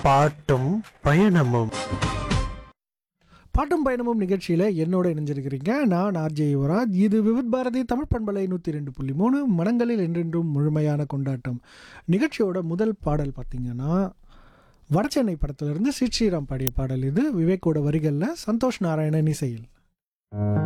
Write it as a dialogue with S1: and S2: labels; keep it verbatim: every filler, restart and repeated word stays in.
S1: பாட்டும் பயணமும்.
S2: பாட்டும் பயணமும் நிகழ்ச்சியில் என்னோட இணைஞ்சிருக்கிறீங்க. நான் ஆர்ஜே யுவராஜ். இது விவித் பாரதி தமிழ் பண்பலை நூற்றி ரெண்டு புள்ளி மூணு மனங்களில் என்றென்றும் முழுமையான கொண்டாட்டம். நிகழ்ச்சியோட முதல் பாடல் பார்த்தீங்கன்னா வடச்சென்னை படத்திலிருந்து சித் ஸ்ரீராம் பாடிய பாடல். இது விவேக்கோட வரிகளில் சந்தோஷ் நாராயணன் இசையில்.